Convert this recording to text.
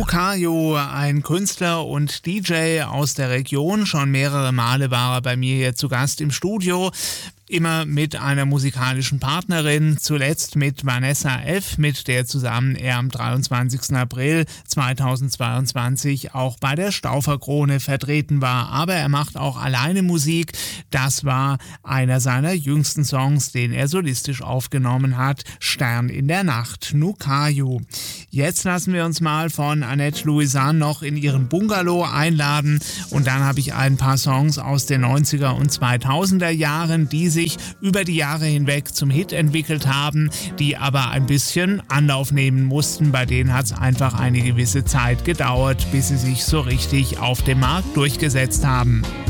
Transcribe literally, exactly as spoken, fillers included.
Nukayo, ein Künstler und D J aus der Region. Schon mehrere Male war er bei mir hier zu Gast im Studio. Immer mit einer musikalischen Partnerin, zuletzt mit Vanessa F., mit der zusammen er am dreiundzwanzigsten April zweitausendzweiundzwanzig auch bei der Stauffer-Krone vertreten war. Aber er macht auch alleine Musik. Das war einer seiner jüngsten Songs, den er solistisch aufgenommen hat, Stern in der Nacht, Nukayo. Jetzt lassen wir uns mal von Annette Louisan noch in ihren Bungalow einladen und dann habe ich ein paar Songs aus den neunziger und zweitausender Jahren, die sich über die Jahre hinweg zum Hit entwickelt haben, die aber ein bisschen Anlauf nehmen mussten. Bei denen hat es einfach eine gewisse Zeit gedauert, bis sie sich so richtig auf dem Markt durchgesetzt haben.